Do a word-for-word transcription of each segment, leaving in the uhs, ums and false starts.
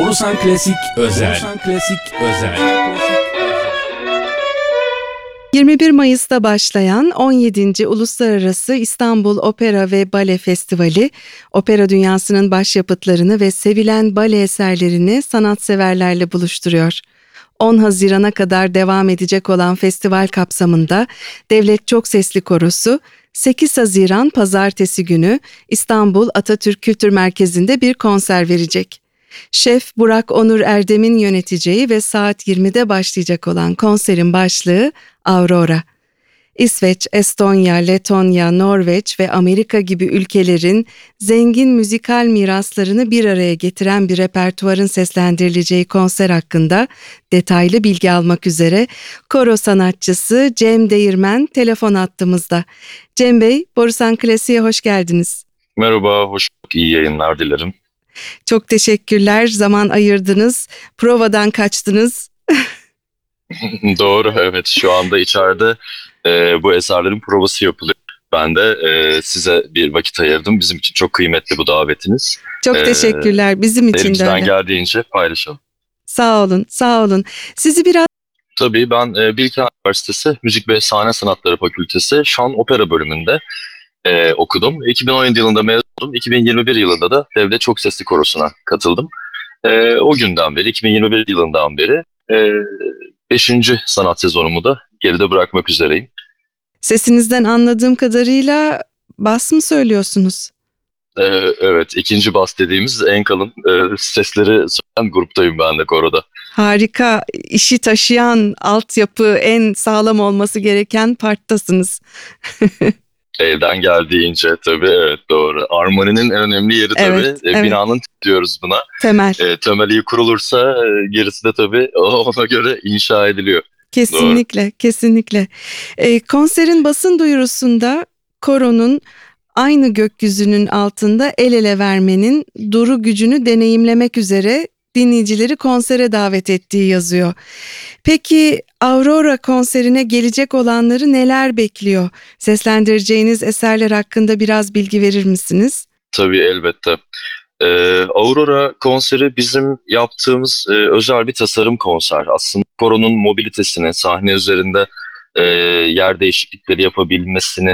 Borusan Klasik Özel. Borusan Klasik Özel. yirmi bir Mayıs'ta başlayan on yedinci Uluslararası İstanbul Opera ve Bale Festivali, opera dünyasının başyapıtlarını ve sevilen bale eserlerini sanatseverlerle buluşturuyor. on Haziran'a kadar devam edecek olan festival kapsamında Devlet Çok Sesli Korosu, sekiz Haziran Pazartesi günü İstanbul Atatürk Kültür Merkezi'nde bir konser verecek. Şef Burak Onur Erdem'in yöneteceği ve saat yirmide başlayacak olan konserin başlığı Aurora. İsveç, Estonya, Letonya, Norveç ve Amerika gibi ülkelerin zengin müzikal miraslarını bir araya getiren bir repertuarın seslendirileceği konser hakkında detaylı bilgi almak üzere koro sanatçısı Cem Değirmen telefon hattımızda. Cem Bey, Borusan Klasik'e hoş geldiniz. Merhaba, hoş bulduk. İyi yayınlar dilerim. Çok teşekkürler, zaman ayırdınız, provadan kaçtınız. Doğru, evet. Şu anda içeride e, bu eserlerin provası yapılıyor. Ben de e, size bir vakit ayırdım. Bizim için çok kıymetli bu davetiniz. Çok E, teşekkürler, bizim için de Elimizden öyle. geldiğince paylaşalım. Sağ olun, sağ olun. Sizi biraz... Tabii ben e, Bilkent Üniversitesi Müzik ve Sahne Sanatları Fakültesi Şan Opera bölümünde e, okudum. iki bin on yedi yılında mezun oldum. iki bin yirmi bir yılında da Devlet Çok Sesli Korosu'na katıldım. E, o günden beri, iki bin yirmi bir yılından beri e, beşinci sanat sezonumu da geride bırakmak üzereyim. Sesinizden anladığım kadarıyla bas mı söylüyorsunuz? Ee, evet, ikinci bas dediğimiz en kalın e, sesleri söyleyen gruptayım ben de koroda. Harika, işi taşıyan altyapı en sağlam olması gereken parttasınız. Elden geldiğince tabii, evet, doğru. Armoninin en önemli yeri tabii. Evet, E, evet. Binanın diyoruz buna. Temel. E, temeli iyi kurulursa e, gerisi de tabii ona göre inşa ediliyor. Kesinlikle, Doğru. kesinlikle. Ee, konserin basın duyurusunda koronun aynı gökyüzünün altında el ele vermenin duru gücünü deneyimlemek üzere dinleyicileri konsere davet ettiği yazıyor. Peki Aurora konserine gelecek olanları neler bekliyor? Seslendireceğiniz eserler hakkında biraz bilgi verir misiniz? Tabii, elbette. Ee, Aurora konseri bizim yaptığımız e, özel bir tasarım konser. Aslında koronun mobilitesini, sahne üzerinde e, yer değişiklikleri yapabilmesini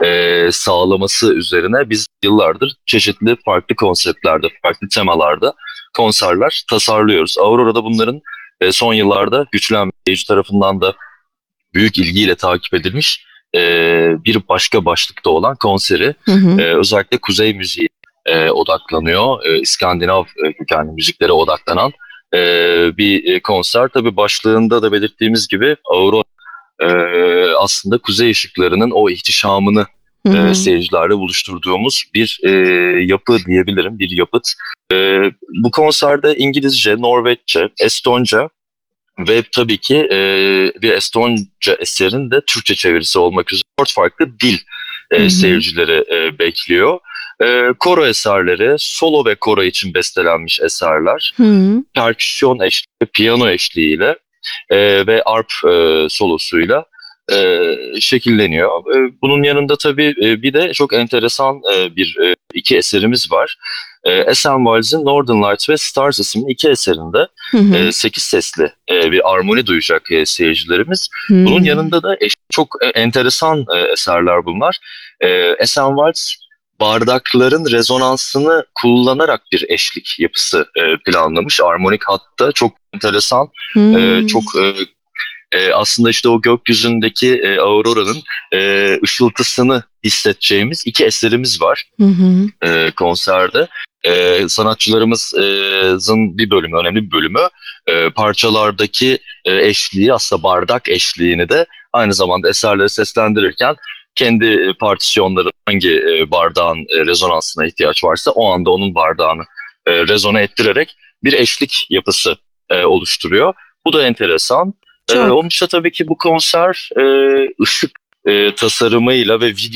e, sağlaması üzerine biz yıllardır çeşitli farklı konseptlerde, farklı temalarda konserler tasarlıyoruz. Aurora'da bunların e, son yıllarda güçlenmiş tarafından da büyük ilgiyle takip edilmiş e, bir başka başlıkta olan konseri. Hı hı. E, özellikle kuzey müziği e, odaklanıyor. E, İskandinav e, kökenli müziklere odaklanan e, bir e, konser. Tabii başlığında da belirttiğimiz gibi Aurora e, aslında kuzey ışıklarının o ihtişamını Hı hı. e, seyircilerle buluşturduğumuz bir e, yapı diyebilirim, bir yapıt. E, bu konserde İngilizce, Norveççe, Estonca ve tabii ki e, bir Estonca eserin de Türkçe çevirisi olmak üzere dört farklı dil e, Hı hı. seyircileri e, bekliyor. E, koro eserleri, solo ve koro için bestelenmiş eserler, Hı. perküsyon eşliği, piyano eşliğiyle e, ve arp e, solosuyla e, şekilleniyor. E, bunun yanında tabii e, bir de çok enteresan e, bir e, iki eserimiz var. E, Sam Wales'in Northern Lights ve Stars isimli iki eserinde Hı hı. e, sekiz sesli e, bir armoni duyacak e, seyircilerimiz. Hı. Bunun yanında da eş, çok e, enteresan e, eserler bunlar. E, Sam Wales bardakların rezonansını kullanarak bir eşlik yapısı e, planlamış. Armonik hatta çok enteresan, Hı. e, çok e, e, aslında işte o gökyüzündeki e, Aurora'nın e, ışıltısını hissedeceğimiz iki eserimiz var Hı hı. e, konserde. E, sanatçılarımızın bir bölümü, önemli bir bölümü e, parçalardaki e, eşliği, aslında bardak eşliğini de aynı zamanda eserleri seslendirirken kendi partisyonları hangi e, bardağın e, rezonansına ihtiyaç varsa o anda onun bardağını e, rezone ettirerek bir eşlik yapısı e, oluşturuyor. Bu da enteresan. Ee, Çok. onun dışında tabii ki bu konser e, ışık e, tasarımıyla ve video